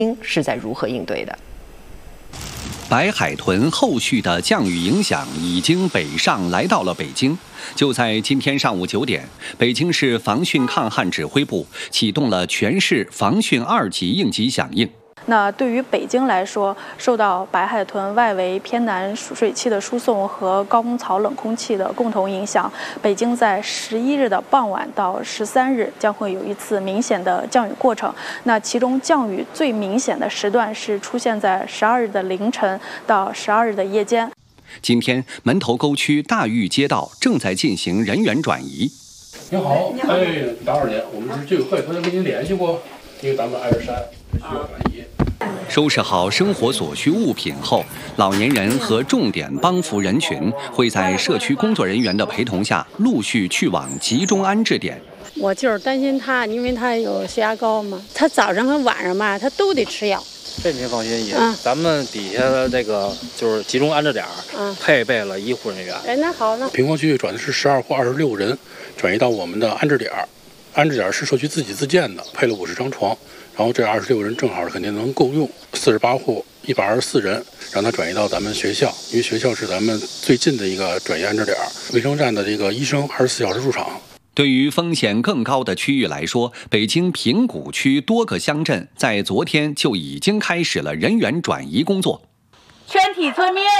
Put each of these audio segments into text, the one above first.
是在如何应对的？ 白海豚后续的降雨影响已经北上来到了北京。就在今天上午9点，北京市防汛抗旱指挥部启动了全市防汛2级应急响应。 那对于北京来说，受到白海豚外围偏南水汽的输送和高空槽冷空气的共同影响，北京在11日的傍晚到13日将会有一次明显的降雨过程。那其中降雨最明显的时段是出现在12日的凌晨到12日的夜间。 今天，门头沟区大峪街道正在进行人员转移。 您好，打扰您，我们是居委会，昨天跟您联系过，因为咱们爱日山需要转移。 收拾好生活所需物品后，老年人和重点帮扶人群会在社区工作人员的陪同下，陆续去往集中安置点。 我就是担心他，因为他有血压高嘛，他早上和晚上嘛，他都得吃药。 这您放心，咱们底下的这个就是集中安置点，配备了医护人员。 哎，那好，那平光区转的是12或26人，转移到我们的安置点。安置点是社区自己自建的，配了50张床，然后这26人正好肯定能够用。48户124人，让他转移到咱们学校，因为学校是咱们最近的一个转移安置点。卫生站的这个医生24小时驻场。 对于风险更高的区域来说，北京平谷区多个乡镇在昨天就已经开始了人员转移工作。 全体村民，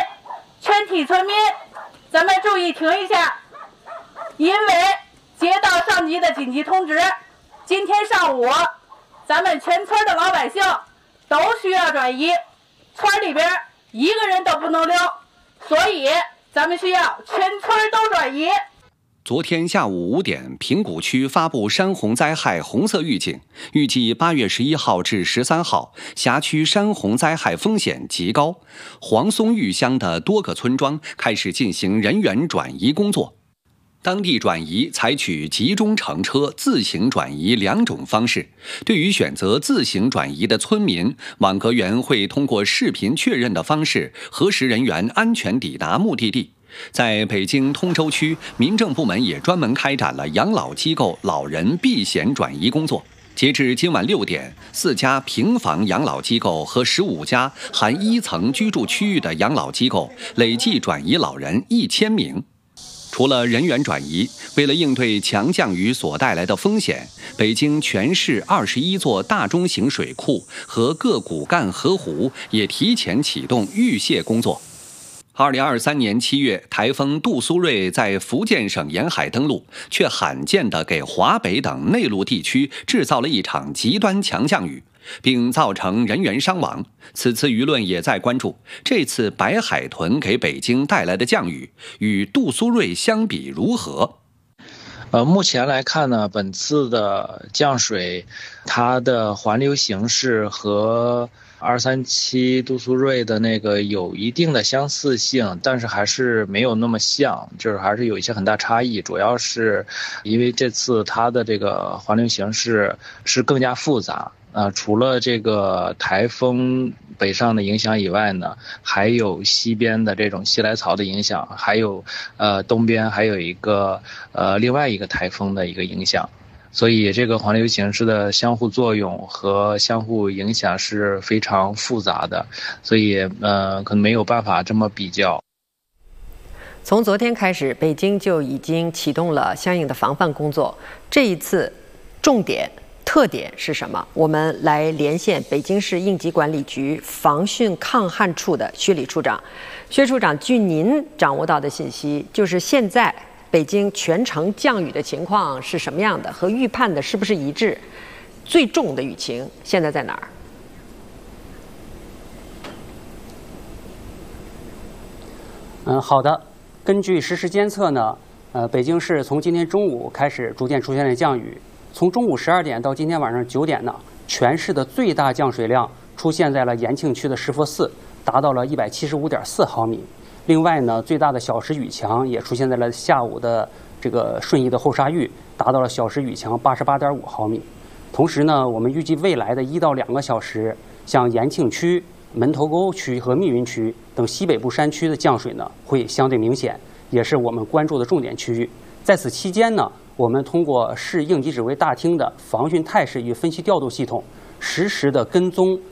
咱们注意停一下，因为接到上级的紧急通知，今天上午咱们全村的老百姓都需要转移，村里边一个人都不能留，所以咱们需要全村都转移。 昨天下午5点，平谷区发布山洪灾害红色预警，预计8月11号至13号，辖区山洪灾害风险极高。黄松峪乡的多个村庄开始进行人员转移工作。当地转移采取集中乘车、自行转移2种方式。对于选择自行转移的村民，网格员会通过视频确认的方式核实人员安全抵达目的地。在北京通州区，民政部门也专门开展了养老机构老人避险转移工作。截至今晚6点，4家平房养老机构和15家含1层居住区域的养老机构累计转移老人1000名。除了人员转移，为了应对强降雨所带来的风险，北京全市21座大中型水库和各骨干河湖也提前启动预泄工作。2023年7月，台风杜苏芮在福建省沿海登陆，却罕见地给华北等内陆地区制造了一场极端强降雨，并造成人员伤亡。此次舆论也在关注，这次白海豚给北京带来的降雨与杜苏芮相比如何？ 目前来看呢，本次的降水，它的环流形式和237杜苏芮的那个有一定的相似性，但是还是没有那么像，就是还是有一些很大差异。主要是因为这次它的这个环流形式是更加复杂。除了这个台风北上的影响以外呢，还有西边的这种西来槽的影响，还有东边还有一个另外一个台风的一个影响。所以这个环流形式的相互作用和相互影响是非常复杂的，所以可能没有办法这么比较。 从昨天开始，北京就已经启动了相应的防范工作。这一次重点特点是什么？我们来连线北京市应急管理局防汛抗旱处的薛李处长。薛处长，据您掌握到的信息，就是现在北京全城降雨的情况是什么样的？和预判的是不是一致？最重的雨情现在在哪儿？好的。根据实时监测呢，北京市从今天中午开始逐渐出现了降雨。从中午12点到今天晚上9点呢，全市的最大降水量出现在了延庆区的石佛寺，达到了175.4毫米。另外呢，最大的小时雨强也出现在了下午的这个顺义的后沙峪，达到了小时雨强88.5毫米。同时呢，我们预计未来的1到2个小时，像延庆区、门头沟区和密云区等西北部山区的降水呢，会相对明显，也是我们关注的重点区域。在此期间呢，我们通过市应急指挥大厅的防汛态势与分析调度系统，实时的跟踪